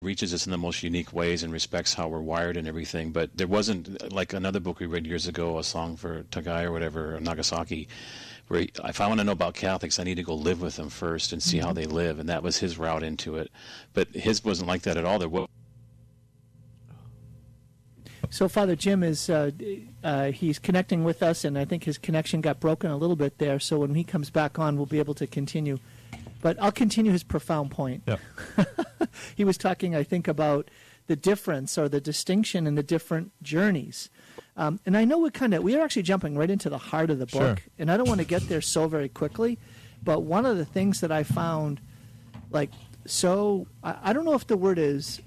reaches us in the most unique ways and respects how we're wired and everything. But there wasn't, like another book we read years ago, A Song for Tagai or whatever, or Nagasaki, where if I want to know about Catholics, I need to go live with them first and see how they live. And that was his route into it. But his wasn't like that at all. There was. So Father Jim is he's connecting with us, and I think his connection got broken a little bit there. So when he comes back on, we'll be able to continue. But I'll continue his profound point. Yep. He was talking, I think, about the difference or the distinction in the different journeys. And I know we are actually jumping right into the heart of the book, Sure. and I don't want to get there so very quickly. But one of the things that I found, I don't know if the word is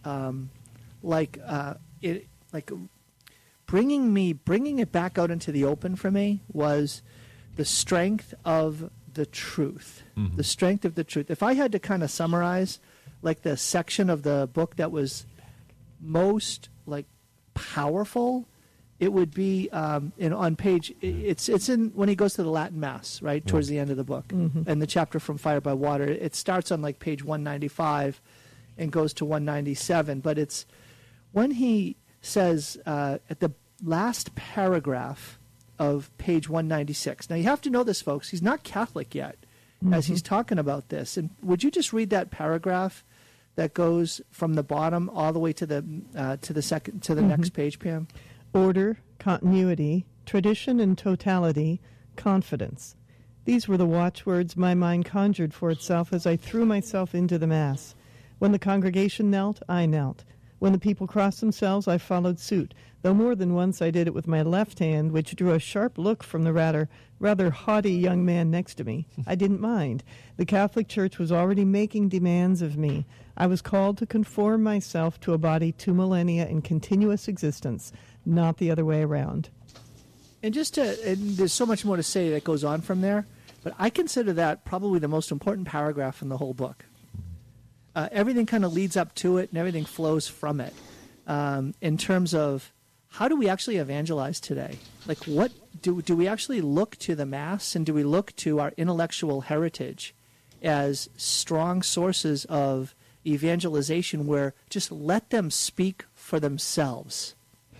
bringing it back out into the open for me was the strength of the truth. Mm-hmm. The strength of the truth. If I had to kind of summarize, the section of the book that was most powerful, it would be on page. It's in when he goes to the Latin Mass, right towards the end of the book, and the chapter from Fire by Water. It starts on page 195 and goes to 197. But it's when he says at the last paragraph of page 196. Now you have to know this, folks. He's not Catholic yet, as he's talking about this. And would you just read that paragraph that goes from the bottom all the way to the next page, Pam? Order, continuity, tradition and totality, confidence. These were the watchwords my mind conjured for itself as I threw myself into the Mass. When the congregation knelt, I knelt. When the people crossed themselves, I followed suit, though more than once I did it with my left hand, which drew a sharp look from the rather haughty young man next to me. I didn't mind. The Catholic Church was already making demands of me. I was called to conform myself to a body 2 millennia in continuous existence, not the other way around. And there's so much more to say that goes on from there, but I consider that probably the most important paragraph in the whole book. Everything kind of leads up to it, and everything flows from it. In terms of how do we actually evangelize today? What do we actually look to the Mass, and do we look to our intellectual heritage as strong sources of evangelization, where just let them speak for themselves?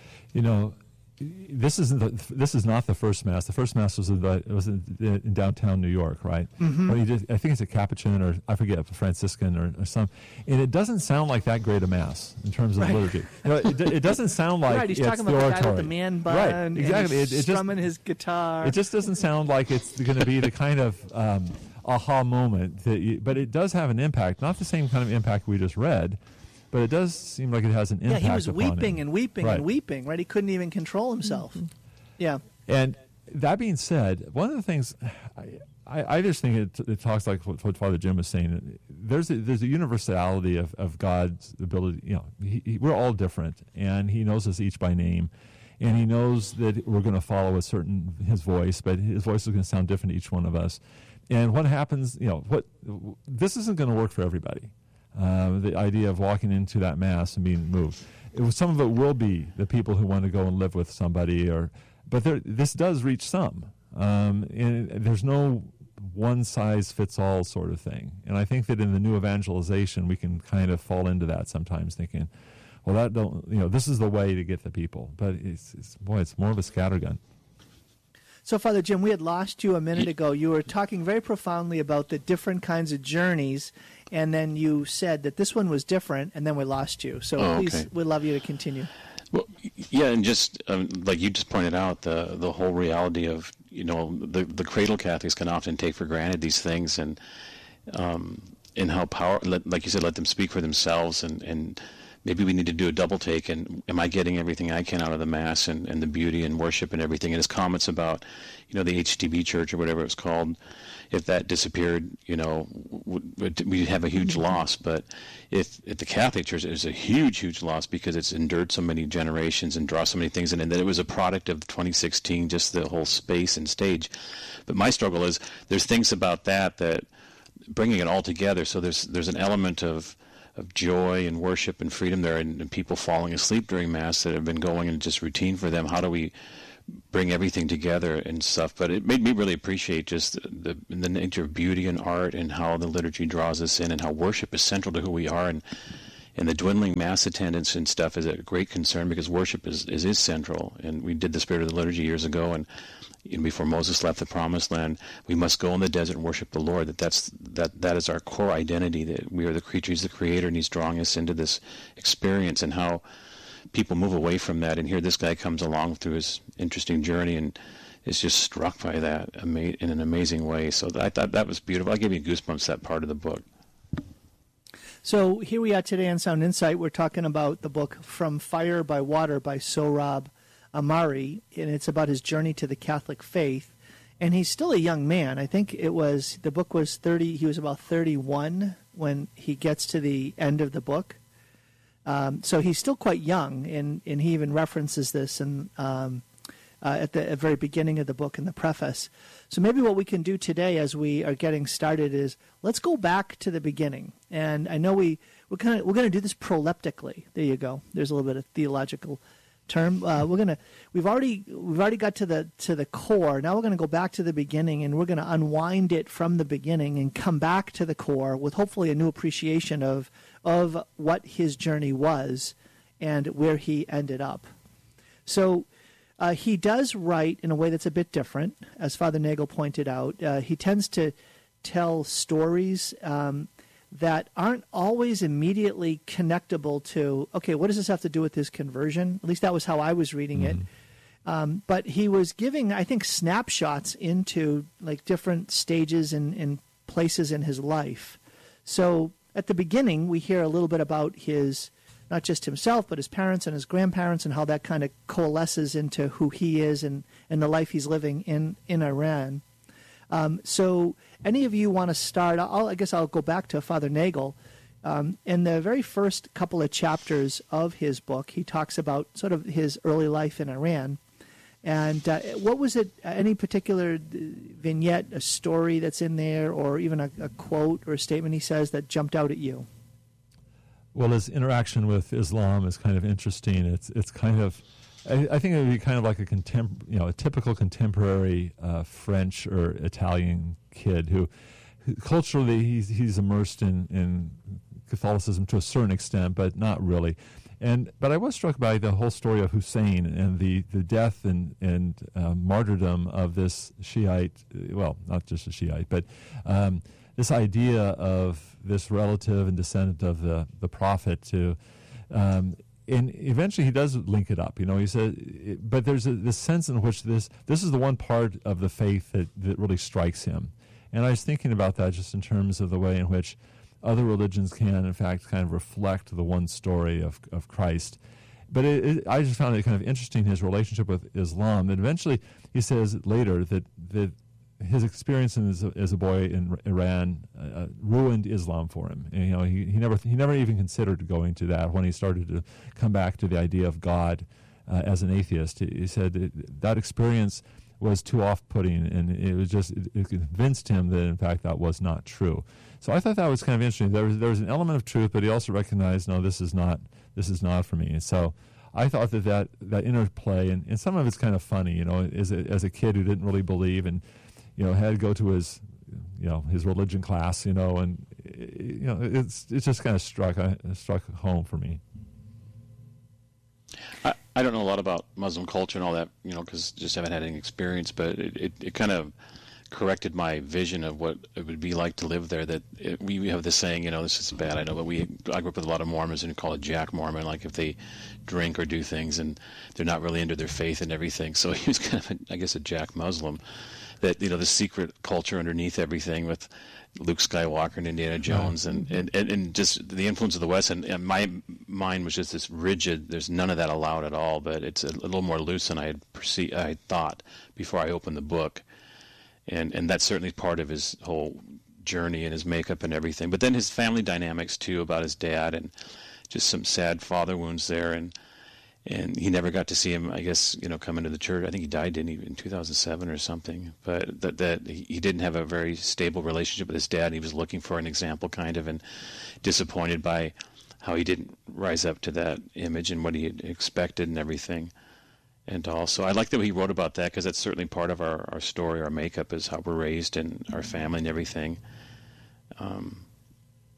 This is not the first Mass. The first Mass was in downtown New York, right? Mm-hmm. I think it's a Capuchin, or I forget, a Franciscan or some. And it doesn't sound like that great a Mass in terms of liturgy. It doesn't sound like right. He's it's talking the about oratory. the guy with the man bun, right? Exactly. And strumming his guitar. It just doesn't sound like it's going to be the kind of aha moment but it does have an impact. Not the same kind of impact we just read. But it does seem like it has an impact. Yeah, he was upon weeping him. and weeping right. and weeping, right? He couldn't even control himself. Mm-hmm. Yeah. And that being said, one of the things I just think it talks like what Father Jim was saying. There's a universality of God's ability. We're all different, and He knows us each by name, and He knows that we're going to follow His voice, but His voice is going to sound different to each one of us. And what happens? This isn't going to work for everybody. The idea of walking into that Mass and being moved. Some of it will be the people who want to go and live with somebody, but this does reach some. And there's no one-size-fits-all sort of thing. And I think that in the new evangelization, we can kind of fall into that sometimes, thinking, well, this is the way to get the people. But it's more of a scattergun. So, Father Jim, we had lost you a minute ago. You were talking very profoundly about the different kinds of journeys, and then you said that this one was different, and then we lost you. So please, we'd love you to continue. Well, yeah, and just like you just pointed out, the whole reality of, the cradle Catholics can often take for granted these things, and how like you said, let them speak for themselves, and maybe we need to do a double take, and am I getting everything I can out of the Mass and the beauty and worship and everything? And his comments about, the HTB church or whatever it was called, if that disappeared, we'd have a huge loss. But if the Catholic Church is a huge, huge loss because it's endured so many generations and draws so many things in, and that it was a product of 2016, just the whole space and stage. But my struggle is there's things about that bringing it all together. So there's an element of joy and worship and freedom there, and people falling asleep during Mass that have been going in just routine for them. How do we bring everything together and stuff? But it made me really appreciate just the nature of beauty and art, and how the liturgy draws us in, and how worship is central to who we are, and And the dwindling mass attendance and stuff is a great concern because worship is central. And we did the Spirit of the Liturgy years ago, and before Moses left the Promised Land, we must go in the desert and worship the Lord. That is our core identity, that we are the creatures of the Creator, and He's drawing us into this experience, and how people move away from that. And here this guy comes along through his interesting journey and is just struck by that in an amazing way. So I thought that was beautiful. I gave you goosebumps, that part of the book. So here we are today on Sound Insight. We're talking about the book From Fire by Water by Sohrab Ahmari, and it's about his journey to the Catholic faith. And he's still a young man. I think the book was 30, he was about 31 when he gets to the end of the book. So he's still quite young, and he even references this at the very beginning of the book in the preface. So maybe what we can do today as we are getting started is let's go back to the beginning. And I know we're going to do this proleptically. There you go. There's a little bit of theological term. We've already got to the core. Now we're going to go back to the beginning, and we're going to unwind it from the beginning and come back to the core with hopefully a new appreciation of what his journey was and where he ended up. So he does write in a way that's a bit different, as Father Nagel pointed out. He tends to tell stories that aren't always immediately connectable to, okay, what does this have to do with his conversion? At least that was how I was reading it. But he was giving, I think, snapshots into like different stages and places in his life. So at the beginning, we hear a little bit about his, not just himself, but his parents and his grandparents, and how that kind of coalesces into who he is and the life he's living in Iran. So any of you want to start? I guess I'll go back to Father Nagel. In the very first couple of chapters of his book, he talks about sort of his early life in Iran. And what was it, any particular vignette, a story that's in there, or even a quote or a statement he says that jumped out at you? Well, his interaction with Islam is kind of interesting. It's kind of, I think it would be kind of like a typical contemporary French or Italian kid who culturally he's immersed in Catholicism to a certain extent, but not really. But I was struck by the whole story of Hussein and the death and martyrdom of this Shiite, well, not just a Shiite, but this idea of this relative and descendant of the prophet to, and eventually he does link it up. He said, but there's this sense in which this is the one part of the faith that really strikes him. And I was thinking about that just in terms of the way in which other religions can, in fact, kind of reflect the one story of Christ. But I just found it kind of interesting, his relationship with Islam. And eventually, he says later that his experience as a boy in Iran ruined Islam for him. And, he never even considered going to that when he started to come back to the idea of God as an atheist. He said that experience was too off-putting, and it convinced him that in fact that was not true. So I thought that was kind of interesting. There was an element of truth, but he also recognized, no, this is not for me. And so I thought that interplay, and some of it's kind of funny, as a kid who didn't really believe, and had to go to his religion class, and it's just kind of struck home for me. I don't know a lot about Muslim culture and all that, because just haven't had any experience, but it kind of corrected my vision of what it would be like to live there. That we have this saying, this is bad, I know, but I grew up with a lot of Mormons, and we call it Jack Mormon, like if they drink or do things and they're not really into their faith and everything. So he was kind of, a Jack Muslim. That, the secret culture underneath everything with Luke Skywalker and Indiana Jones, and just the influence of the West. And my mind was just this rigid. There's none of that allowed at all. But it's a little more loose than I had thought before I opened the book. And that's certainly part of his whole journey and his makeup and everything. But then his family dynamics too, about his dad, and just some sad father wounds there, and he never got to see him, I guess, come into the church. I think he died, didn't he, in 2007 or something. But that he didn't have a very stable relationship with his dad. He was looking for an example, kind of, and disappointed by how he didn't rise up to that image and what he had expected and everything. And also, I like that he wrote about that, because that's certainly part of our story, our makeup, is how we're raised and our family and everything.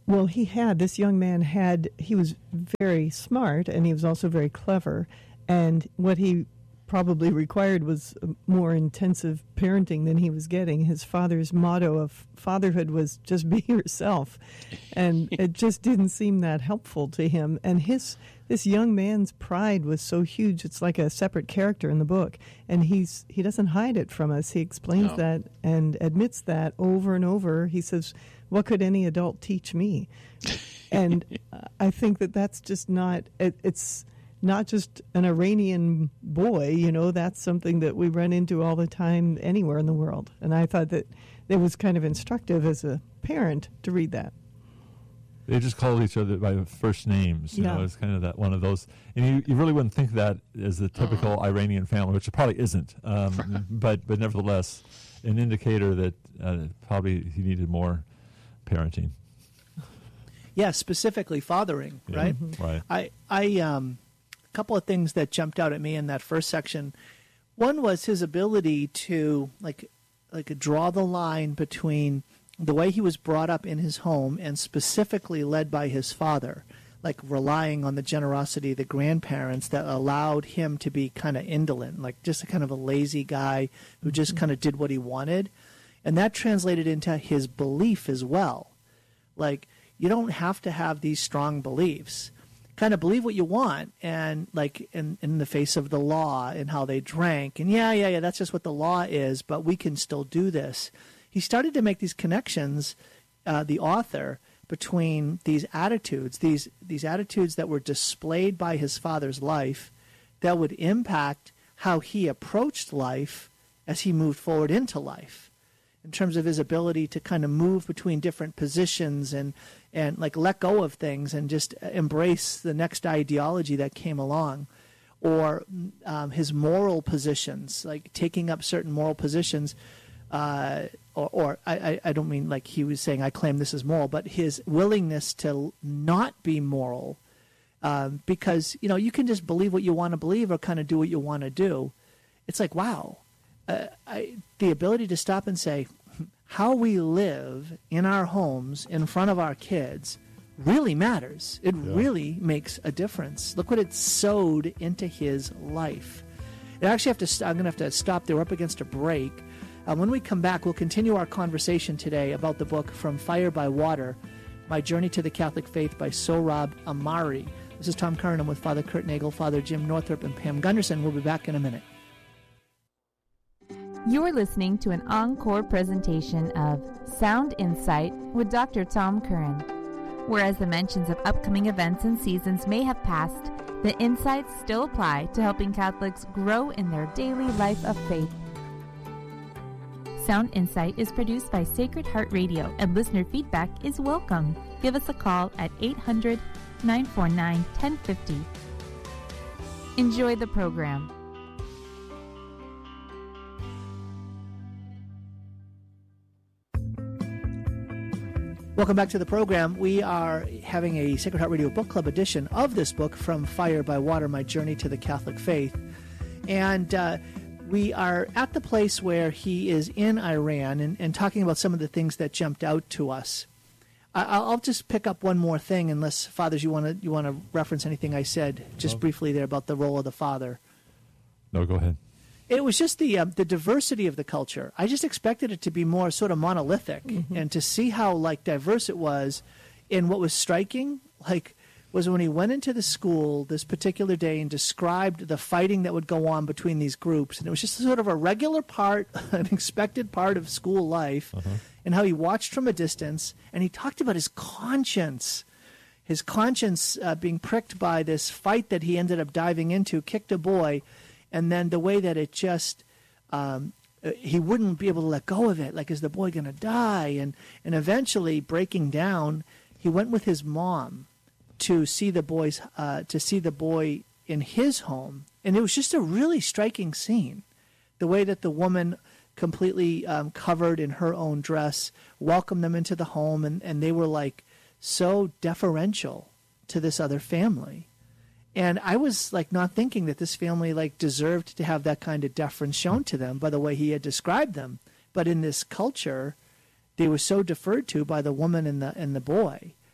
Well, this young man he was very smart, and he was also very clever, and what he probably required was more intensive parenting than he was getting. His father's motto of fatherhood was just be yourself, and it just didn't seem that helpful to him. And this young man's pride was so huge, it's like a separate character in the book, and he doesn't hide it from us. He explains that and admits that over and over. He says, what could any adult teach me? And I think that's just not, it's not just an Iranian boy, that's something that we run into all the time anywhere in the world. And I thought that it was kind of instructive as a parent to read that. They just called each other by first names. It's kind of that one of those. And you really wouldn't think that as the typical Iranian family, which it probably isn't. But nevertheless, an indicator that probably he needed more parenting. Yeah, specifically fathering, right? Right. A couple of things that jumped out at me in that first section. One was his ability to like draw the line between the way he was brought up in his home and specifically led by his father, like relying on the generosity of the grandparents that allowed him to be kind of indolent, like just a kind of a lazy guy who just kind of did what he wanted. And that translated into his belief as well. Like, you don't have to have these strong beliefs. Kind of believe what you want, and like in the face of the law and how they drank. And yeah, that's just what the law is, but we can still do this. He started to make these connections, the author, between these attitudes, these attitudes that were displayed by his father's life that would impact how he approached life as he moved forward into life, in terms of his ability to kind of move between different positions and like let go of things and just embrace the next ideology that came along, or his moral positions, like taking up certain moral positions, or I don't mean like he was saying I claim this is moral, but his willingness to not be moral, because you can just believe what you want to believe or kind of do what you want to do. It's like, wow. The ability to stop and say, how we live in our homes in front of our kids really matters. It really makes a difference. Look what it sowed into his life. I actually I'm going to have to stop there. We're up against a break. When we come back, we'll continue our conversation today about the book From Fire by Water, My Journey to the Catholic Faith by Sohrab Ahmari. This is Tom Curran. I'm with Father Kurt Nagel, Father Jim Northrup, and Pam Gunderson. We'll be back in a minute. You're listening to an encore presentation of Sound Insight with Dr. Tom Curran. Whereas the mentions of upcoming events and seasons may have passed, the insights still apply to helping Catholics grow in their daily life of faith. Sound Insight is produced by Sacred Heart Radio, and listener feedback is welcome. Give us a call at 800-949-1050. Enjoy the program. Welcome back to the program. We are having a Sacred Heart Radio Book Club edition of this book, From Fire by Water, My Journey to the Catholic Faith. And we are at the place where he is in Iran and talking about some of the things that jumped out to us. I'll just pick up one more thing, unless, Fathers, you want to reference anything I said just briefly there about the role of the father. No, go ahead. It was just the diversity of the culture. I just expected it to be more sort of monolithic, and to see how like diverse it was. And what was striking, was when he went into the school this particular day and described the fighting that would go on between these groups, and it was just sort of a regular part, an expected part of school life, and how he watched from a distance, and he talked about his conscience being pricked by this fight that he ended up diving into, kicked a boy. And then the way that it just, he wouldn't be able to let go of it. Like, is the boy going to die? And eventually, breaking down, he went with his mom to see the boy in his home. And it was just a really striking scene. The way that the woman, completely covered in her own dress, welcomed them into the home. And they were like so deferential to this other family. And I was like not thinking that this family like deserved to have that kind of deference shown to them by the way he had described them. But in this culture, they were so deferred to by the woman and the boy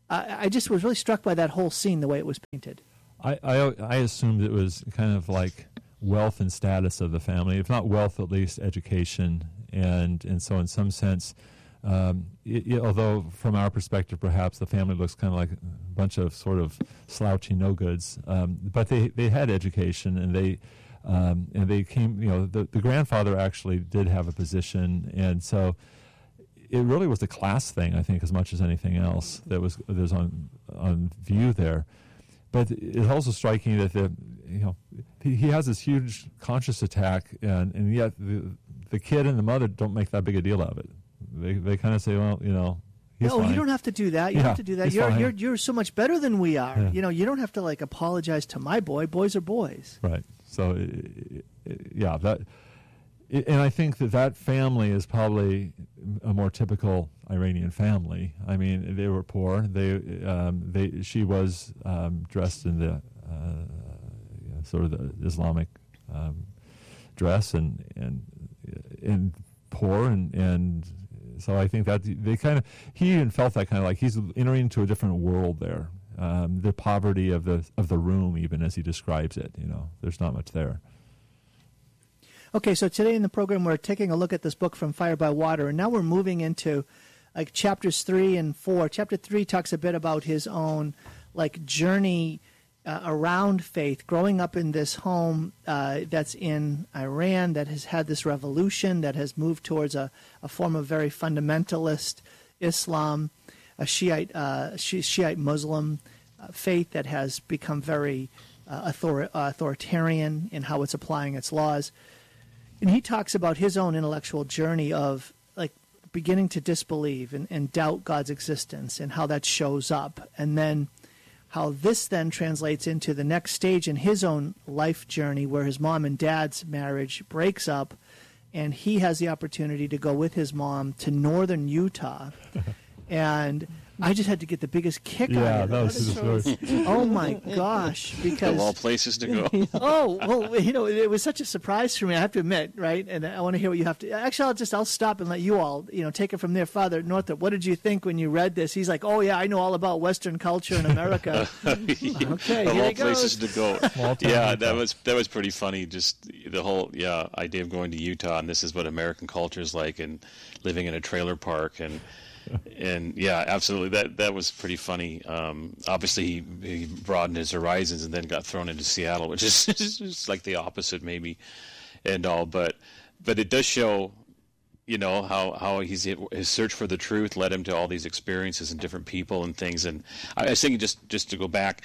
I just was really struck by that whole scene, the way it was painted. I assumed it was kind of like wealth and status of the family, if not wealth, at least education, and so in some sense, although from our perspective, perhaps the family looks kind of like a bunch of sort of slouchy no-goods, but they had education, and they came. The grandfather actually did have a position, and so it really was a class thing, I think, as much as anything else there's on view there. But it's also striking that he has this huge conscious attack, and yet the kid and the mother don't make that big a deal of it. They kind of say, well, he's fine. You don't have to do that. You don't have to do that. You're so much better than we are. Yeah. You don't have to apologize to my boy. Boys are boys. Right. So and I think that family is probably a more typical Iranian family. I mean, they were poor. She was dressed in the sort of the Islamic dress and poor, and so I think that he even felt that kind of like he's entering into a different world there. The poverty of the room, even as he describes it, there's not much there. Okay, so today in the program we're taking a look at this book From Fire by Water, and now we're moving into chapters 3 and 4. Chapter 3 talks a bit about his own journey around faith, growing up in this home that's in Iran, that has had this revolution, that has moved towards a form of very fundamentalist Islam, a Shiite Muslim faith that has become very authoritarian in how it's applying its laws. And he talks about his own intellectual journey of beginning to disbelieve and doubt God's existence, and how that shows up, and then how this then translates into the next stage in his own life journey, where his mom and dad's marriage breaks up, and he has the opportunity to go with his mom to northern Utah. And I just had to get the biggest kick out of it. Oh my gosh! Because of all places to go. Oh well, it was such a surprise for me. I have to admit, right? And I want to hear what you have to. Actually, I'll stop and let you all, take it from there. Father Northrop, what did you think when you read this? He's like, oh yeah, I know all about Western culture in America. Okay, of here all he goes. places to go. Yeah, that was pretty funny. Just the whole idea of going to Utah, and this is what American culture is like, and living in a trailer park and yeah, absolutely. That was pretty funny. Obviously, he broadened his horizons and then got thrown into Seattle, which is just like the opposite, maybe, and all. But it does show, how his search for the truth led him to all these experiences and different people and things. And I was thinking, just to go back,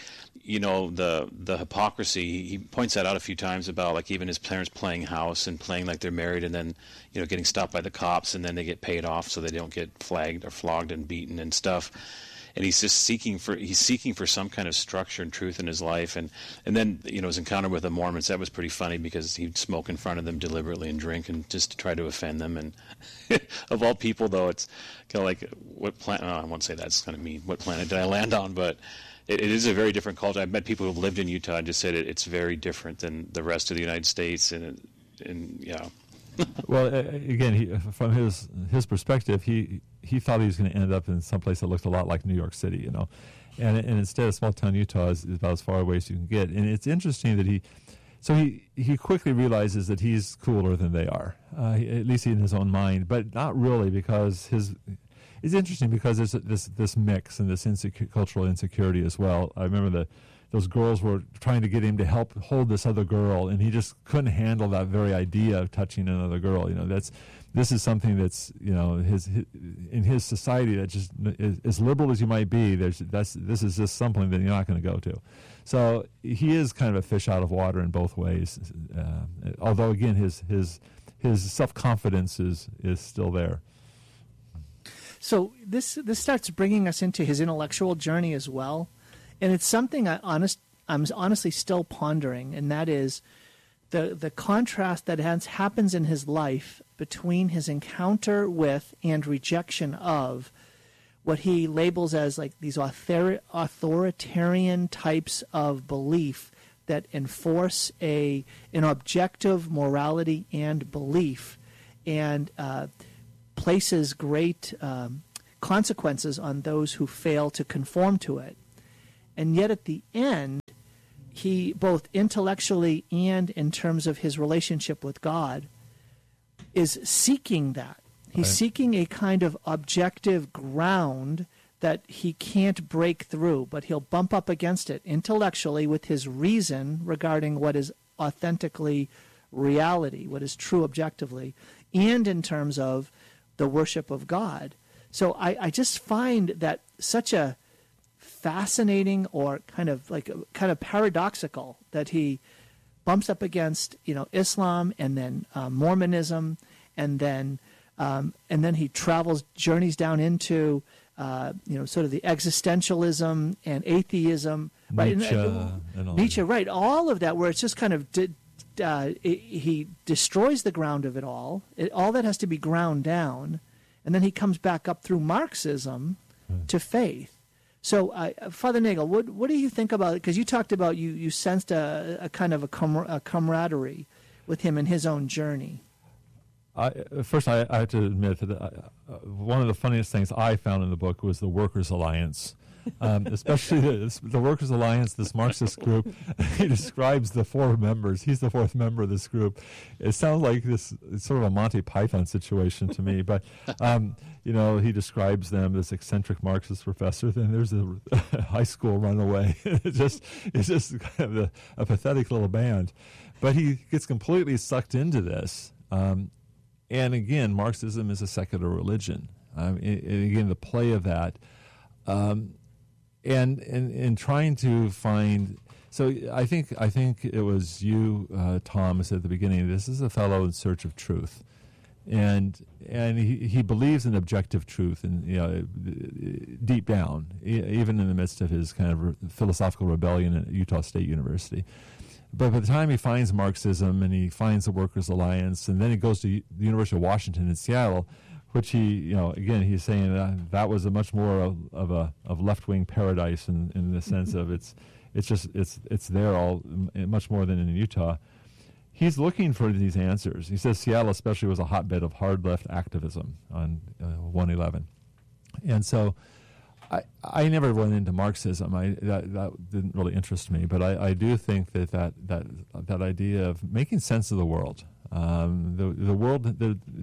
the hypocrisy. He points that out a few times about even his parents playing house and playing like they're married, and then getting stopped by the cops, and then they get paid off so they don't get flagged or flogged and beaten and stuff. And he's just seeking for some kind of structure and truth in his life. And then his encounter with the Mormons, that was pretty funny, because he'd smoke in front of them deliberately and drink, and just to try to offend them. And of all people, though, it's kind of like, what planet? I won't say that, it's kind of mean. What planet did I land on? But it is a very different culture. I've met people who've lived in Utah and just said it's very different than the rest of the United States. And yeah. Well, again, from his perspective, he thought he was going to end up in some place that looked a lot like New York City, and instead, small town Utah is about as far away as you can get. And it's interesting that he quickly realizes that he's cooler than they are, at least in his own mind, but not really, because it's interesting because there's this mix and this cultural insecurity as well. I remember those girls were trying to get him to help hold this other girl, and he just couldn't handle that very idea of touching another girl. This is something that's in his society that just as liberal as you might be. This is just something that you're not going to go to. So he is kind of a fish out of water in both ways. Although again, his self-confidence is still there. So this starts bringing us into his intellectual journey as well. And it's something I'm honestly still pondering, and that is the contrast that happens in his life between his encounter with and rejection of what he labels as these authoritarian types of belief that enforce an objective morality and belief, and places great consequences on those who fail to conform to it. And yet at the end, he, both intellectually and in terms of his relationship with God, is seeking that. He's seeking a kind of objective ground that he can't break through, but he'll bump up against it intellectually with his reason regarding what is authentically reality, what is true objectively, and in terms of the worship of God. So I just find that such a fascinating, or kind of paradoxical, that he bumps up against, Islam, and then Mormonism, and then he journeys down into sort of the existentialism and atheism, right? Nietzsche, right? All of that, where it's just kind of he destroys the ground of it all. All that has to be ground down, and then he comes back up through Marxism to faith. So, Father Nagel, what do you think about it? Because you talked about you sensed a kind of a camaraderie with him in his own journey. First, I have to admit that one of the funniest things I found in the book was the Workers' Alliance, especially the Workers' Alliance, this Marxist group. He describes the four members. He's the fourth member of this group. It sounds like it's sort of a Monty Python situation to me, but he describes them as eccentric Marxist professor. Then there's a high school runaway. It's just kind of a pathetic little band, but he gets completely sucked into this. And again, Marxism is a secular religion. And again, the play of that, and trying to find. So I think it was you, Thomas, at the beginning. This is a fellow in search of truth, and he believes in objective truth, and deep down, even in the midst of his kind of philosophical rebellion at Utah State University. But by the time he finds Marxism and he finds the Workers' Alliance, and then he goes to the University of Washington in Seattle, which he, again, he's saying that was a much more of left-wing paradise in the sense of it's there all much more than in Utah. He's looking for these answers. He says Seattle especially was a hotbed of hard left activism on 111, and so. I never went into Marxism. That didn't really interest me, but I do think that idea of making sense of the world, the world.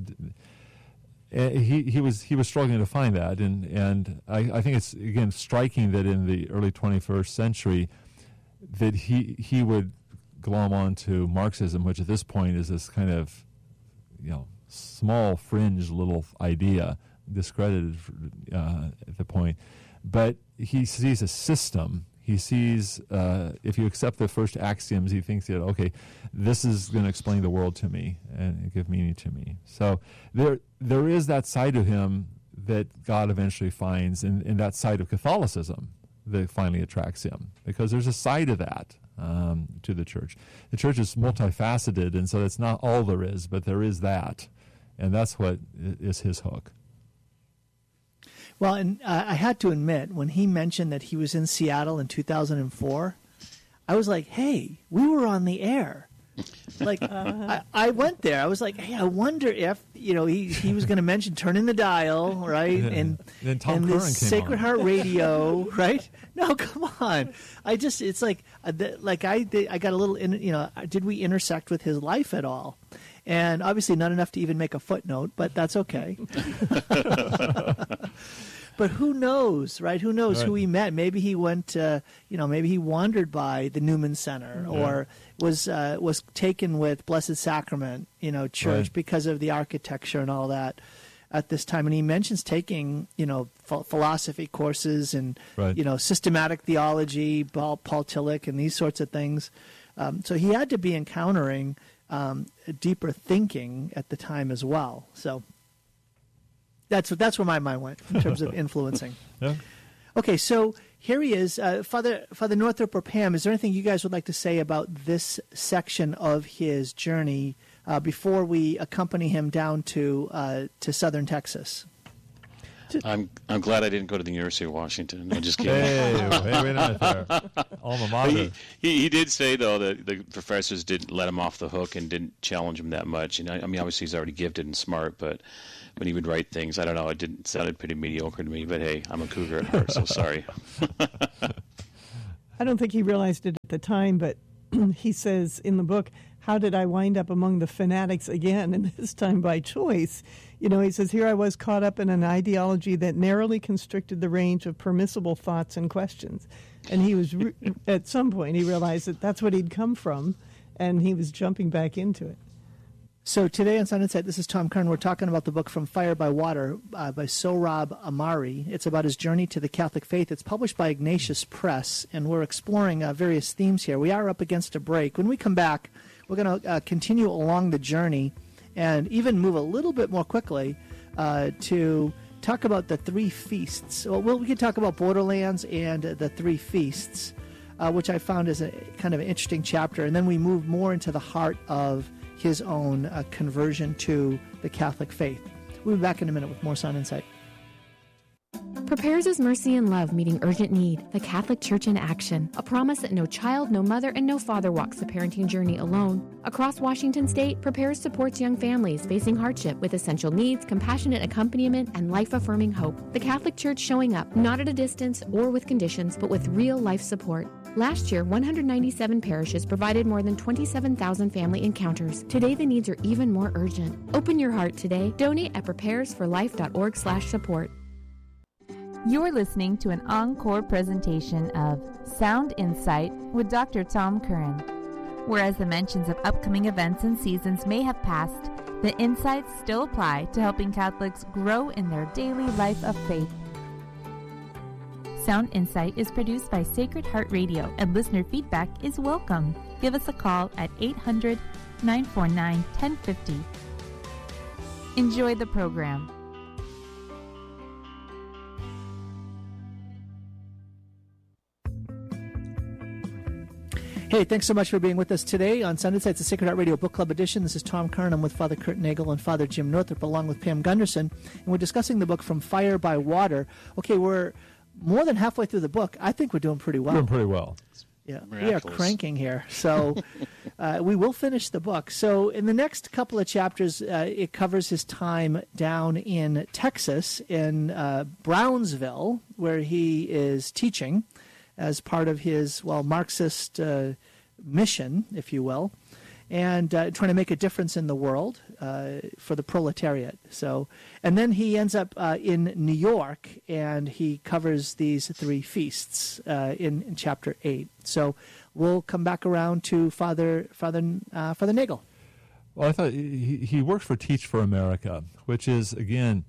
He was struggling to find that, and I think it's again striking that in the early 21st century, that he would glom onto Marxism, which at this point is this kind of small fringe little idea, discredited at the point. But he sees a system. He sees, if you accept the first axioms, he thinks that, okay, this is going to explain the world to me and give meaning to me. So there is that side of him that God eventually finds in that side of Catholicism that finally attracts him, because there's a side of that to the church. The church is multifaceted, and so that's not all there is, but there is that, and that's what is his hook. Well, and I had to admit, when he mentioned that he was in Seattle in 2004, I was like, hey, we were on the air. Like, I went there. I was like, hey, I wonder if, he was going to mention turning the dial, right? And then Tom and Curran this came Sacred on. Heart Radio, right? No, come on. It's like I got a little, did we intersect with his life at all? And obviously not enough to even make a footnote, but that's okay. But who knows, right? Who knows who he met? Maybe he went, maybe he wandered by the Newman Center, or was taken with Blessed Sacrament, Church because of the architecture and all that at this time. And he mentions taking, philosophy courses and, systematic theology, Paul Tillich, and these sorts of things. So he had to be encountering deeper thinking at the time as well. So that's where my mind went in terms of influencing. Yeah. Okay, so here he is. Father Northrop or Pam, is there anything you guys would like to say about this section of his journey before we accompany him down to southern Texas? I'm glad I didn't go to the University of Washington. I'm just kidding. Hey, wait a minute there. Alma mater. He did say, though, that the professors didn't let him off the hook and didn't challenge him that much. And I mean, obviously he's already gifted and smart, but when he would write things, I don't know, it sounded pretty mediocre to me. But hey, I'm a cougar at heart, so sorry. I don't think he realized it at the time, but he says in the book, how did I wind up among the fanatics again, and this time by choice? You know, he says, here I was caught up in an ideology that narrowly constricted the range of permissible thoughts and questions. And he was, at some point, he realized that that's what he'd come from, and he was jumping back into it. So today on Sound Insight, this is Tom Kern. We're talking about the book From Fire by Water by Sohrab Ahmari. It's about his journey to the Catholic faith. It's published by Ignatius Press, and we're exploring various themes here. We are up against a break. When we come back, we're going to continue along the journey and even move a little bit more quickly to talk about the three feasts. Well, we can talk about Borderlands and the three feasts, which I found is a kind of an interesting chapter. And then we move more into the heart of his own conversion to the Catholic faith. We'll be back in a minute with more Sound Insight. Prepares is mercy and love meeting urgent need, the Catholic Church in action. A promise that no child, no mother, and no father walks the parenting journey alone. Across Washington State, Prepares supports young families facing hardship with essential needs, compassionate accompaniment, and life-affirming hope. The Catholic Church showing up, not at a distance or with conditions, but with real-life support. Last year, 197 parishes provided more than 27,000 family encounters. Today, the needs are even more urgent. Open your heart today. Donate at preparesforlife.org/support. You're listening to an encore presentation of Sound Insight with Dr. Tom Curran. Whereas the mentions of upcoming events and seasons may have passed, the insights still apply to helping Catholics grow in their daily life of faith. Sound Insight is produced by Sacred Heart Radio, and listener feedback is welcome. Give us a call at 800-949-1050. Enjoy the program. Hey, thanks so much for being with us today on Sound Insight, the Sacred Heart Radio Book Club edition. This is Tom Kern. I'm with Father Kurt Nagel and Father Jim Northrup, along with Pam Gunderson, and we're discussing the book From Fire by Water. Okay, we're more than halfway through the book. I think we're doing pretty well. Doing pretty well. Yeah, we are cranking here. So we will finish the book. So in the next couple of chapters, it covers his time down in Texas, in Brownsville, where he is teaching as part of his, Marxist mission, if you will, and trying to make a difference in the world for the proletariat. So, and then he ends up in New York, and he covers these three feasts in chapter 8. So we'll come back around to Father Nagel. Well, I thought he worked for Teach for America, which is, again,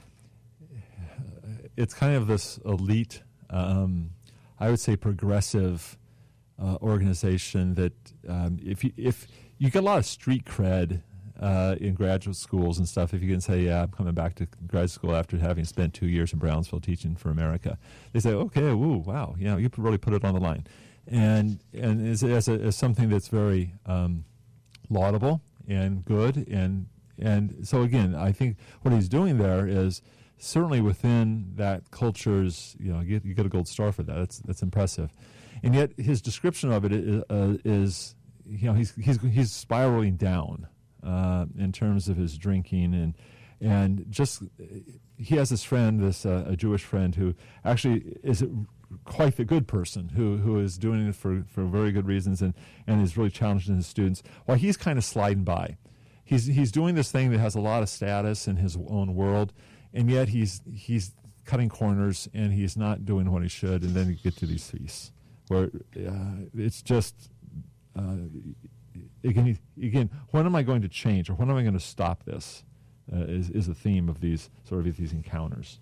it's kind of this elite, I would say progressive organization that if you get a lot of street cred in graduate schools and stuff, if you can say, yeah, I'm coming back to grad school after having spent 2 years in Brownsville teaching for America, they say, okay, woo, wow, yeah, you really put it on the line, and as something that's very laudable and good, and so again, I think what he's doing there is certainly within that culture's, you get a gold star for that. That's impressive, and yet his description of it is he's spiraling down in terms of his drinking, and just he has this friend, a Jewish friend who actually is quite the good person who is doing it for very good reasons and is really challenging his students while he's kind of sliding by. He's doing this thing that has a lot of status in his own world. And yet he's cutting corners, and he's not doing what he should. And then you get to these feasts, where it's just again, when am I going to change, or when am I going to stop this? Is the theme of these encounters.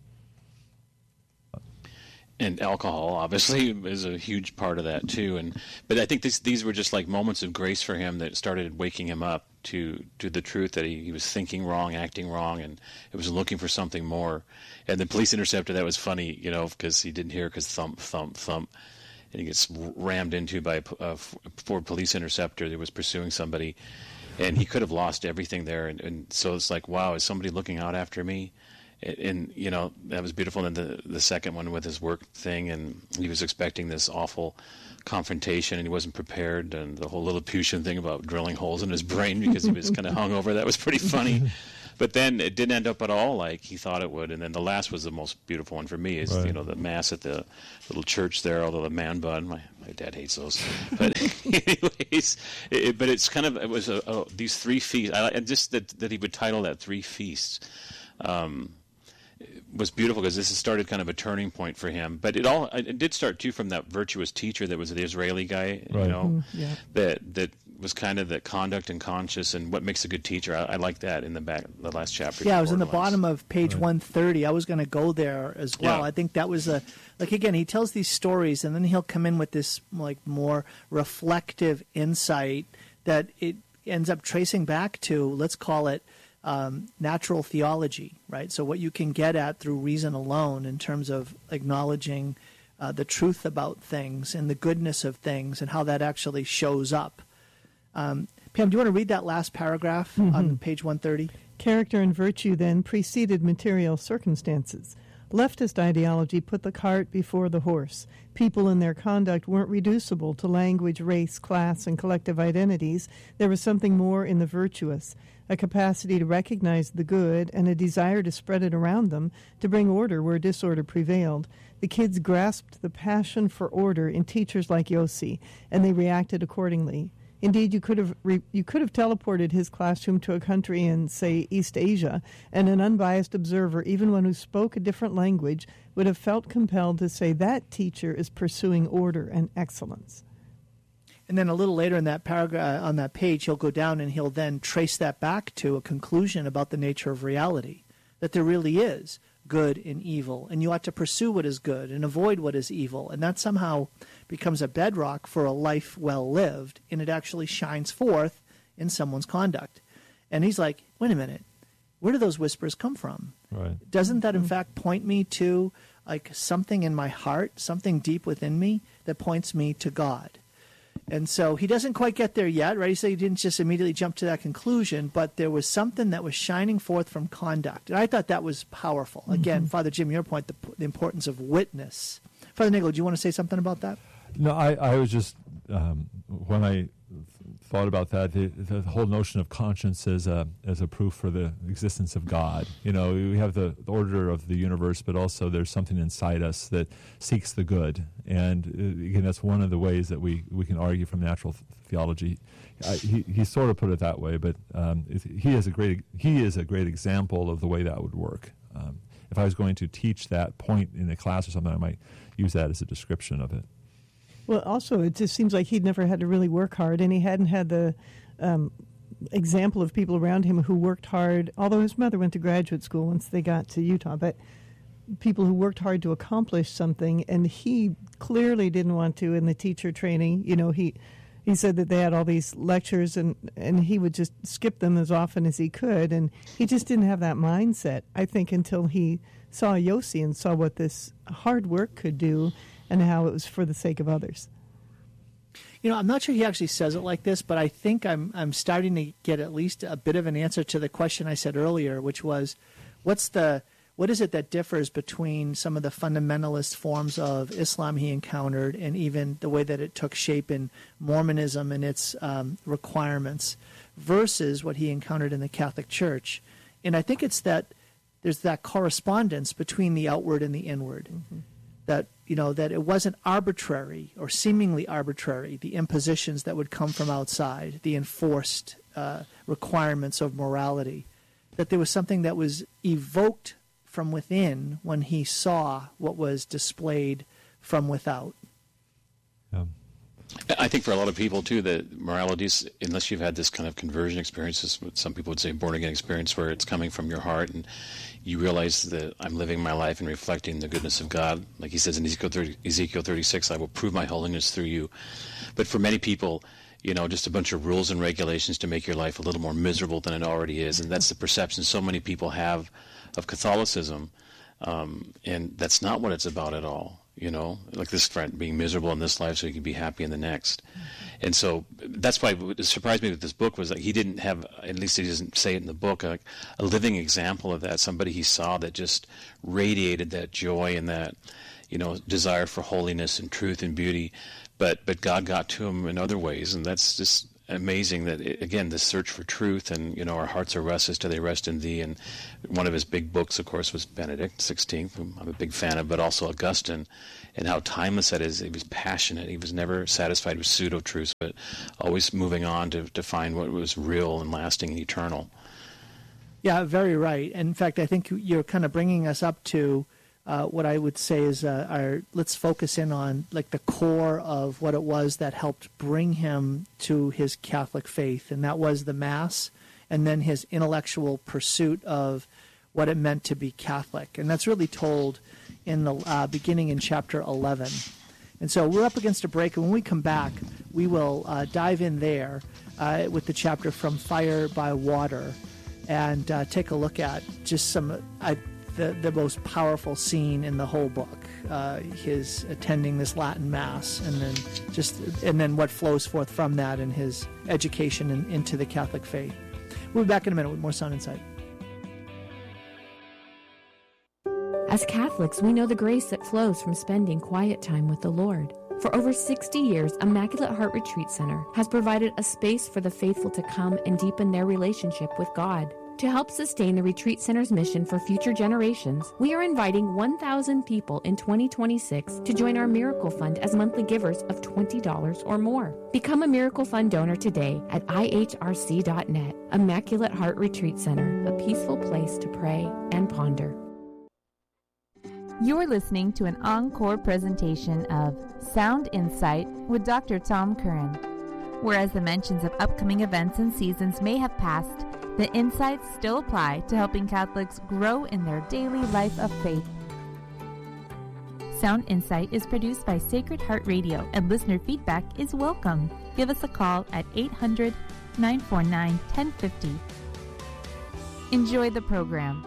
And alcohol, obviously, is a huge part of that too. But I think these were just like moments of grace for him that started waking him up to the truth that he was thinking wrong, acting wrong, and it was looking for something more. And the police interceptor, that was funny, because he didn't hear, because thump, thump, thump, and he gets rammed into by a Ford police interceptor that was pursuing somebody, and he could have lost everything there. And so it's like, wow, is somebody looking out after me? And that was beautiful. And the second one with his work thing, and he was expecting this awful confrontation, and he wasn't prepared. And the whole Lilliputian thing about drilling holes in his brain because he was kind of hungover, that was pretty funny. But then it didn't end up at all like he thought it would. And then the last was the most beautiful one for me, is the mass at the little church there, although the man bun, my dad hates those. But anyways, but it's kind of, it was these 3 feasts. And just that he would title that 3 feasts was beautiful, because this has started kind of a turning point for him. But it did start too from that virtuous teacher that was the Israeli guy, that was kind of the conduct and conscience and what makes a good teacher. I like that in the last chapter. Yeah, it was in the bottom of page 130. I was going to go there as well. Yeah. I think that was again, he tells these stories, and then he'll come in with this more reflective insight that it ends up tracing back to, let's call it, natural theology, right? So what you can get at through reason alone in terms of acknowledging the truth about things and the goodness of things and how that actually shows up. Pam, do you want to read that last paragraph on page 130? Character and virtue then preceded material circumstances. Leftist ideology put the cart before the horse. People in their conduct weren't reducible to language, race, class, and collective identities. There was something more in the virtuous, a capacity to recognize the good and a desire to spread it around them, to bring order where disorder prevailed. The kids grasped the passion for order in teachers like Yossi, and they reacted accordingly. Indeed, you could have teleported his classroom to a country in, say, East Asia, and an unbiased observer, even one who spoke a different language, would have felt compelled to say that teacher is pursuing order and excellence. And then a little later in that paragraph, on that page, he'll go down and he'll then trace that back to a conclusion about the nature of reality, that there really is good and evil, and you ought to pursue what is good and avoid what is evil, and that somehow becomes a bedrock for a life well lived, and it actually shines forth in someone's conduct. And he's like, wait a minute, where do those whispers come from? Right. Doesn't that in fact point me to something in my heart, something deep within me that points me to God? And so he doesn't quite get there yet, right? He said he didn't just immediately jump to that conclusion, but there was something that was shining forth from conduct. And I thought that was powerful. Again, Father Jim, your point, the importance of witness. Father Nagel, do you want to say something about that? No, I was just, when I thought about that, the whole notion of conscience as a proof for the existence of God. We have the order of the universe, but also there's something inside us that seeks the good. And again, that's one of the ways that we can argue from natural theology. He sort of put it that way, but he is a great example of the way that would work. If I was going to teach that point in a class or something, I might use that as a description of it. Well, also, it just seems like he'd never had to really work hard, and he hadn't had the example of people around him who worked hard, although his mother went to graduate school once they got to Utah, but people who worked hard to accomplish something, and he clearly didn't want to in the teacher training. He said that they had all these lectures, and he would just skip them as often as he could, and he just didn't have that mindset, I think, until he saw Yossi and saw what this hard work could do and how it was for the sake of others. I'm not sure he actually says it like this, but I think I'm starting to get at least a bit of an answer to the question I said earlier, which was, what is it that differs between some of the fundamentalist forms of Islam he encountered and even the way that it took shape in Mormonism and its requirements versus what he encountered in the Catholic Church? And I think it's that there's that correspondence between the outward and the inward. That it wasn't arbitrary or seemingly arbitrary, the impositions that would come from outside, the enforced requirements of morality, that there was something that was evoked from within when he saw what was displayed from without. I think for a lot of people, too, that morality is, unless you've had this kind of conversion experience, some people would say born-again experience, where it's coming from your heart and you realize that I'm living my life and reflecting the goodness of God. Like he says in Ezekiel 36, I will prove my holiness through you. But for many people, just a bunch of rules and regulations to make your life a little more miserable than it already is. And that's the perception so many people have of Catholicism. And that's not what it's about at all. Like this friend being miserable in this life so he can be happy in the next. And so that's why what surprised me with this book was that he didn't have, at least he doesn't say it in the book, a living example of that, somebody he saw that just radiated that joy and that, desire for holiness and truth and beauty. But God got to him in other ways, and that's just amazing that, again, this search for truth and, our hearts are restless till they rest in thee. And one of his big books, of course, was Benedict XVI, whom I'm a big fan of, but also Augustine, and how timeless that is. He was passionate. He was never satisfied with pseudo-truths, but always moving on to find what was real and lasting and eternal. Yeah, very right. And in fact, I think you're kind of bringing us up to what I would say is let's focus in on like the core of what it was that helped bring him to his Catholic faith, and that was the Mass, and then his intellectual pursuit of what it meant to be Catholic. And that's really told in the beginning in chapter 11. And so we're up against a break, and when we come back, we will dive in there with the chapter From Fire by Water, and take a look at just some the most powerful scene in the whole book, his attending this Latin Mass, and then what flows forth from that in his education into the Catholic faith. We'll be back in a minute with more Sound Insight. As Catholics, we know the grace that flows from spending quiet time with the Lord. For over 60 years, Immaculate Heart Retreat Center has provided a space for the faithful to come and deepen their relationship with God. To help sustain the Retreat Center's mission for future generations, we are inviting 1,000 people in 2026 to join our Miracle Fund as monthly givers of $20 or more. Become a Miracle Fund donor today at ihrc.net. Immaculate Heart Retreat Center, a peaceful place to pray and ponder. You're listening to an encore presentation of Sound Insight with Dr. Tom Curran. Whereas the mentions of upcoming events and seasons may have passed, the insights still apply to helping Catholics grow in their daily life of faith. Sound Insight is produced by Sacred Heart Radio, and listener feedback is welcome. Give us a call at 800-949-1050. Enjoy the program.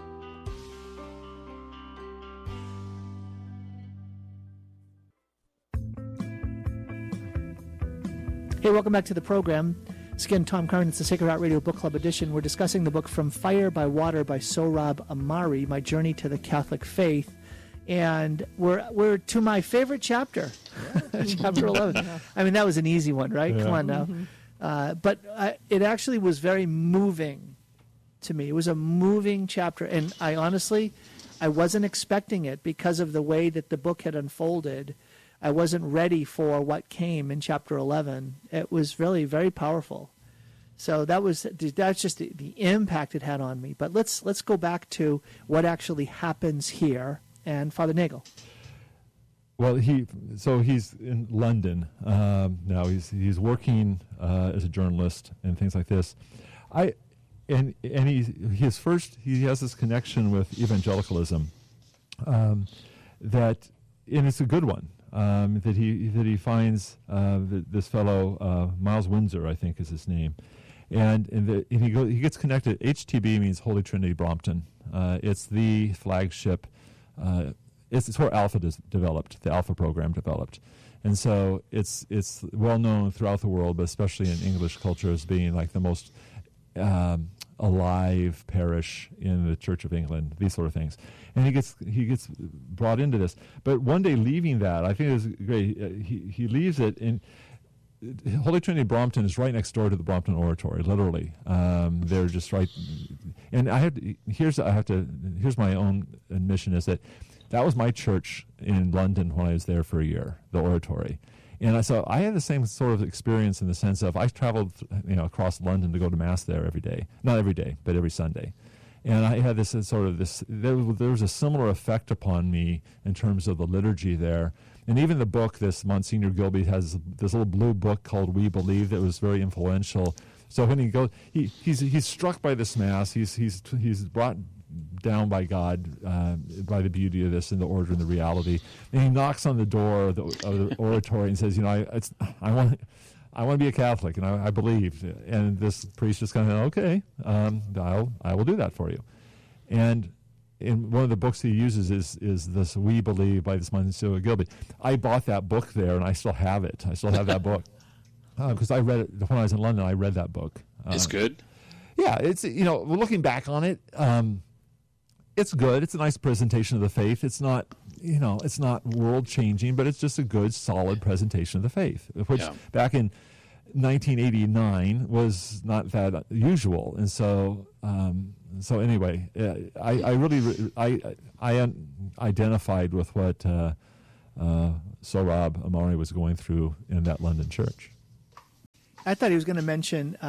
Hey, welcome back to the program. It's again Tom Curran. It's the Sacred Heart Radio Book Club edition. We're discussing the book From Fire by Water by Sohrab Ahmari, My Journey to the Catholic Faith. And we're to my favorite chapter, chapter 11. I mean, that was an easy one, right? Yeah. Come on now. Mm-hmm. But it actually was very moving to me. It was a moving chapter. And I wasn't expecting it because of the way that the book had unfolded. I wasn't ready for what came in chapter 11. It was really very powerful. So that's just the impact it had on me. But let's go back to what actually happens here. And Father Nagel. Well, he's in London now. He's working as a journalist and things like this. He has this connection with evangelicalism and it's a good one. That he finds this fellow Miles Windsor, I think is his name, and he gets connected. HTB means Holy Trinity Brompton. It's the flagship. It's where Alpha developed. The Alpha program developed, and so it's well known throughout the world, but especially in English culture, as being like the most alive parish in the Church of England, these sort of things. And he gets brought into this. But one day leaving that, I think it was great, he leaves it, and Holy Trinity Brompton is right next door to the Brompton Oratory, literally. They're just right. And here's my own admission, is that was my church in London when I was there for a year, the Oratory. And so I had the same sort of experience in the sense of I traveled, across London to go to Mass there every day. Not every day, but every Sunday. And I had there was a similar effect upon me in terms of the liturgy there. And even the book, this Monsignor Gilby has this little blue book called We Believe that was very influential. So when he goes, he's struck by this Mass. He's brought down by God, by the beauty of this and the order and the reality. And he knocks on the door of the oratory and says, I want to be a Catholic, and I believe. And this priest just kind of, okay, I will do that for you. And in one of the books he uses is this We Believe by this Monsignor Gilby. I bought that book there, and I still have it. I still have that book. because I read it when I was in London. I read that book. It's good. Yeah, it's looking back on it, it's good. It's a nice presentation of the faith. It's not it's not world changing, but it's just a good, solid presentation of the faith, which back in 1989 was not that usual. And so anyway, I really identified with what Sohrab Ahmari was going through in that London church. I thought he was going to mention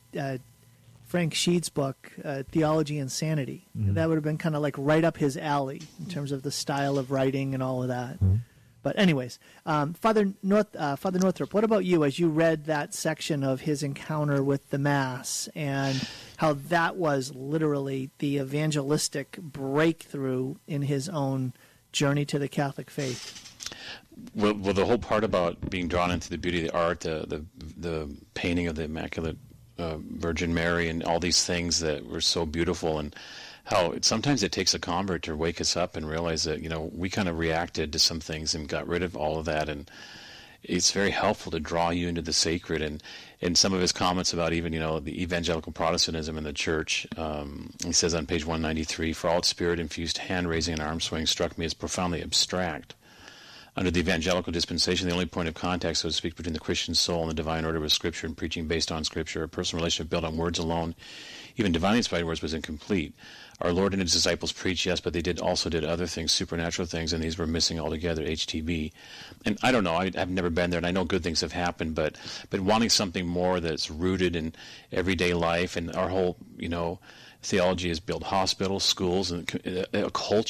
Frank Sheed's book, Theology and Sanity. Mm-hmm. That would have been kind of like right up his alley in terms of the style of writing and all of that. Mm-hmm. But anyways, Father Northrup, what about you as you read that section of his encounter with the Mass and how that was literally the evangelistic breakthrough in his own journey to the Catholic faith? Well, the whole part about being drawn into the beauty of the art, the painting of the Immaculate Virgin Mary, and all these things that were so beautiful, and how sometimes it takes a convert to wake us up and realize that we kind of reacted to some things and got rid of all of that, and it's very helpful to draw you into the sacred. And some of his comments about even the evangelical Protestantism in the church, he says on page 193, for all its spirit-infused hand-raising and arm-swing struck me as profoundly abstract. Under the evangelical dispensation, the only point of contact, so to speak, between the Christian soul and the divine order was Scripture and preaching based on Scripture. A personal relationship built on words alone, even divinely inspired words, was incomplete. Our Lord and His disciples preached, yes, but they also did other things, supernatural things, and these were missing altogether, HTB. And I don't know, I've never been there, and I know good things have happened, but wanting something more that's rooted in everyday life, and our whole, theology is build hospitals, schools, and a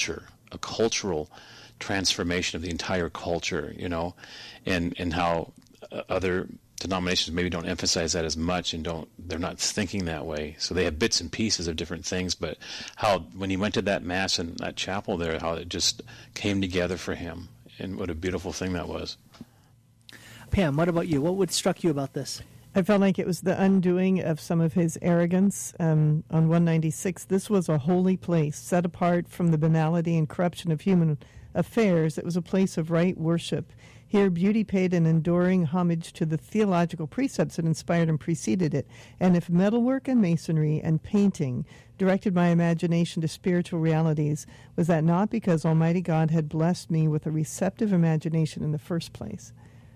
cultural transformation of the entire culture, and how other denominations maybe don't emphasize that as much, and they're not thinking that way. So they have bits and pieces of different things, but how when he went to that Mass in that chapel there, how it just came together for him, and what a beautiful thing that was. Pam, what about you? What struck you about this? I felt like it was the undoing of some of his arrogance. On 196, this was a holy place, set apart from the banality and corruption of human affairs. It was a place of right worship. Here, beauty paid an enduring homage to the theological precepts that inspired and preceded it. And if metalwork and masonry and painting directed my imagination to spiritual realities, was that not because Almighty God had blessed me with a receptive imagination in the first place?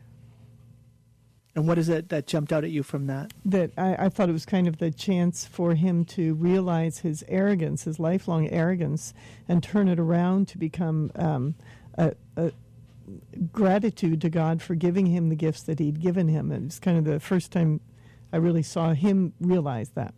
And what is it that jumped out at you from that? That I thought it was kind of the chance for him to realize his arrogance, his lifelong arrogance, and turn it around to become a gratitude to God for giving him the gifts that He'd given him. And it's kind of the first time I really saw him realize that.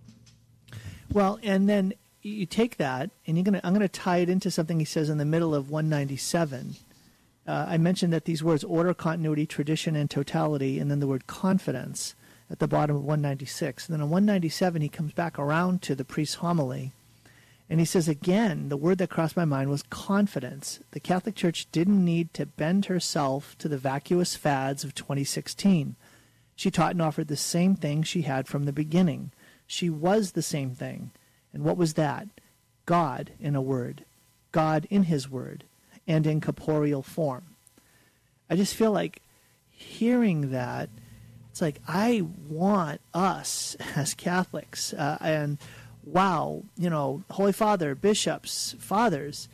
Well, and then you take that, and I'm going to tie it into something he says in the middle of 197. I mentioned that these words, order, continuity, tradition, and totality, and then the word confidence at the bottom of 196. And then on 197, he comes back around to the priest's homily, and he says again, the word that crossed my mind was confidence. The Catholic Church didn't need to bend herself to the vacuous fads of 2016. She taught and offered the same thing she had from the beginning. She was the same thing. And what was that? God in a word. God in His word. And in corporeal form. I just feel like hearing that, it's like I want us as Catholics, and wow, Holy Father, bishops, fathers,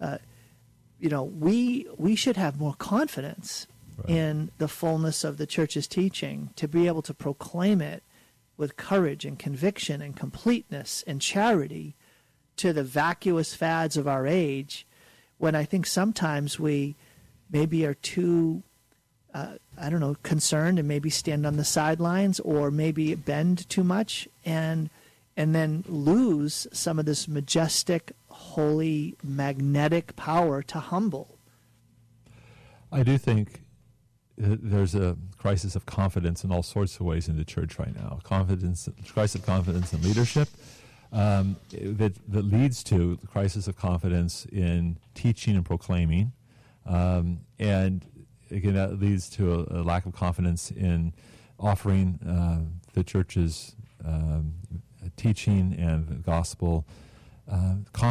we should have more confidence in the fullness of the Church's teaching, to be able to proclaim it with courage and conviction and completeness and charity to the vacuous fads of our age, when I think sometimes we maybe are too, concerned, and maybe stand on the sidelines, or maybe bend too much, and then lose some of this majestic, holy, magnetic power to humble. I do think there's a crisis of confidence in all sorts of ways in the Church right now. Crisis of confidence in leadership. That leads to the crisis of confidence in teaching and proclaiming, and again that leads to a lack of confidence in offering the Church's teaching and the gospel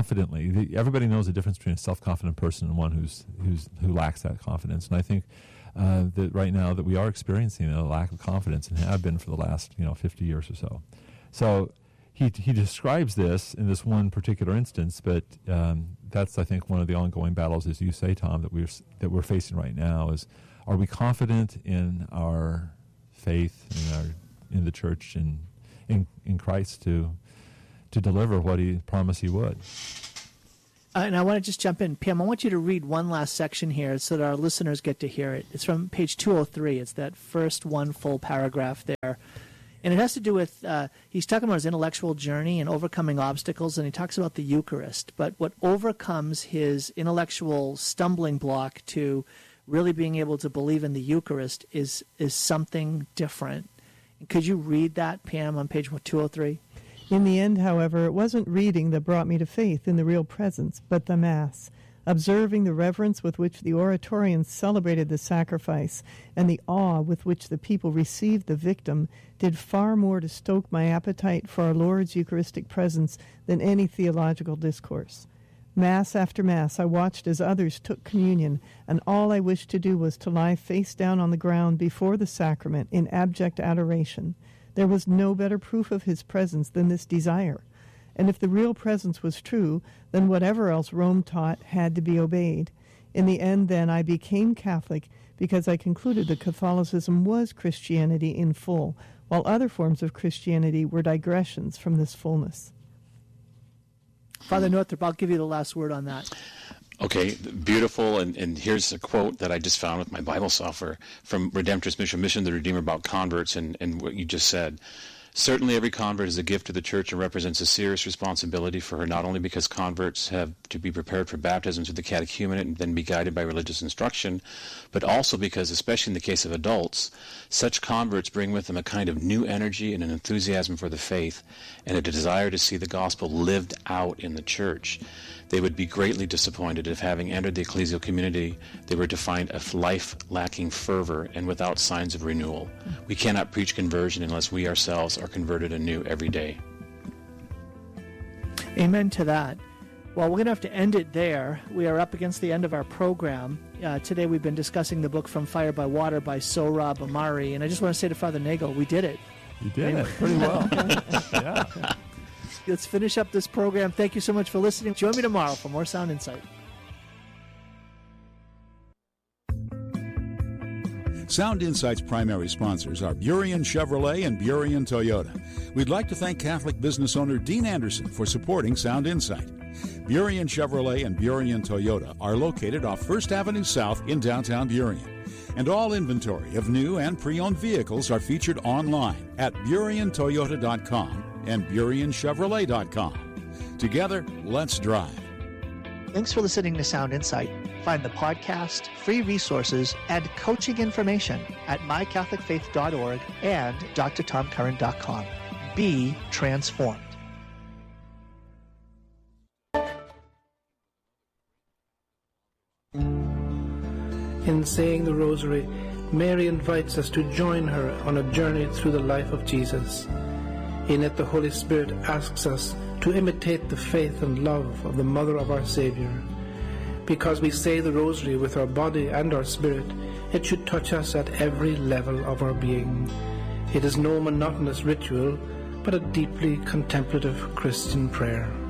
confidently. Everybody knows the difference between a self-confident person and one who lacks that confidence, and I think that right now that we are experiencing a lack of confidence and have been for the last 50 years or so. So he describes this in this one particular instance, but that's, I think, one of the ongoing battles, as you say, Tom, that we're facing right now. Is, are we confident in our faith in the church and in Christ to deliver what he promised he would? And I want to just jump in. Pam, I want you to read one last section here so that our listeners get to hear it. It's from page 203. It's that first one full paragraph there. And it has to do with, he's talking about his intellectual journey and overcoming obstacles, and he talks about the Eucharist. But what overcomes his intellectual stumbling block to really being able to believe in the Eucharist is something different. Could you read that, Pam, on page 203? In the end, however, it wasn't reading that brought me to faith in the real presence, but the Mass. Observing the reverence with which the oratorians celebrated the sacrifice and the awe with which the people received the victim did far more to stoke my appetite for our Lord's Eucharistic presence than any theological discourse. Mass after Mass, I watched as others took communion, and all I wished to do was to lie face down on the ground before the sacrament in abject adoration. There was no better proof of his presence than this desire. And if the real presence was true, then whatever else Rome taught had to be obeyed. In the end, then, I became Catholic because I concluded that Catholicism was Christianity in full, while other forms of Christianity were digressions from this fullness. Father Northrup, I'll give you the last word on that. Okay, beautiful, and here's a quote that I just found with my Bible software from Redemptorist Mission of the Redeemer about converts and what you just said. Certainly every convert is a gift to the Church and represents a serious responsibility for her, not only because converts have to be prepared for baptism through the catechumenate and then be guided by religious instruction, but also because, especially in the case of adults, such converts bring with them a kind of new energy and an enthusiasm for the faith and a desire to see the gospel lived out in the Church. They would be greatly disappointed if, having entered the ecclesial community, they were to find a life lacking fervor and without signs of renewal. We cannot preach conversion unless we ourselves are converted anew every day. Amen to that. Well, we're going to have to end it there. We are up against the end of our program. Today we've been discussing the book From Fire by Water by Sohrab Ahmari, and I just want to say to Father Nagel, we did it. You did it pretty well. Yeah. Let's finish up this program. Thank you so much for listening. Join me tomorrow for more Sound Insight. Sound Insight's primary sponsors are Burien Chevrolet and Burien Toyota. We'd like to thank Catholic business owner Dean Anderson for supporting Sound Insight. Burien Chevrolet and Burien Toyota are located off 1st Avenue South in downtown Burien. And all inventory of new and pre-owned vehicles are featured online at BurienToyota.com and BurienChevrolet.com. Together, let's drive. Thanks for listening to Sound Insight. Find the podcast, free resources, and coaching information at mycatholicfaith.org and drtomcurran.com. Be transformed. In saying the Rosary, Mary invites us to join her on a journey through the life of Jesus. In it, the Holy Spirit asks us to imitate the faith and love of the Mother of our Savior. Because we say the Rosary with our body and our spirit, it should touch us at every level of our being. It is no monotonous ritual, but a deeply contemplative Christian prayer.